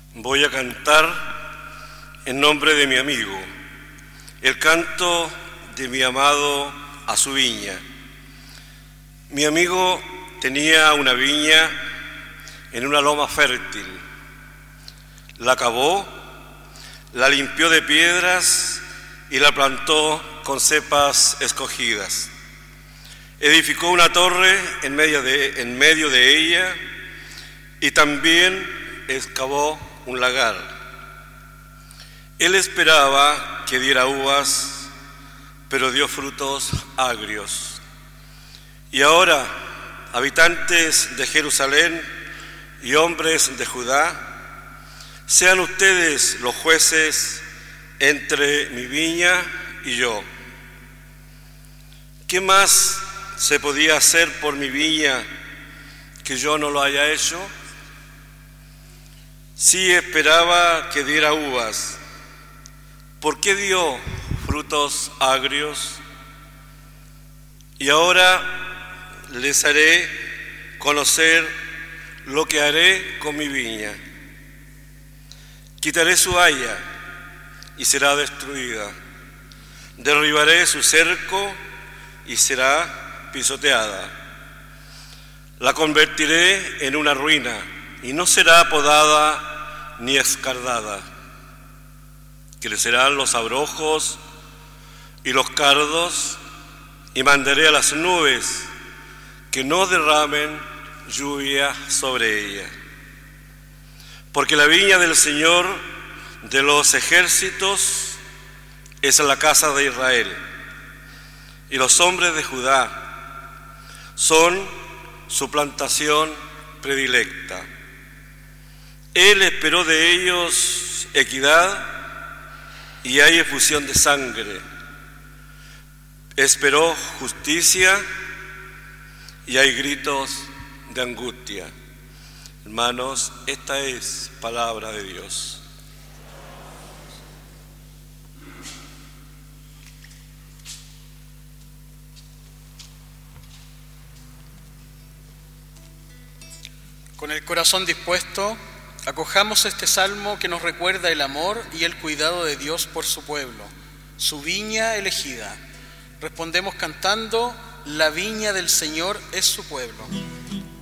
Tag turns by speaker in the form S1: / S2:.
S1: Voy a cantar en nombre de mi amigo, el canto de mi amado a su viña. Mi amigo tenía una viña en una loma fértil. La cavó, la limpió de piedras y la plantó con cepas escogidas. Edificó una torre en medio de ella y también excavó un lagar. Él esperaba que diera uvas, pero dio frutos agrios. Y ahora, habitantes de Jerusalén y hombres de Judá, sean ustedes los jueces entre mi viña y yo. ¿Qué más se podía hacer por mi viña que yo no lo haya hecho? Sí esperaba que diera uvas. ¿Por qué dio frutos agrios? Y ahora les haré conocer lo que haré con mi viña. Quitaré su haya y será destruida. Derribaré su cerco y será pisoteada. La convertiré en una ruina y no será podada ni escardada. Crecerán los abrojos y los cardos y mandaré a las nubes que no derramen lluvia sobre ella. Porque la viña del Señor de los ejércitos es la casa de Israel, y los hombres de Judá son su plantación predilecta. Él esperó de ellos equidad y hay efusión de sangre. Esperó justicia y hay gritos de angustia. Hermanos, esta es palabra de Dios.
S2: Con el corazón dispuesto, acojamos este salmo que nos recuerda el amor y el cuidado de Dios por su pueblo, su viña elegida. Respondemos cantando: la viña del Señor es su pueblo.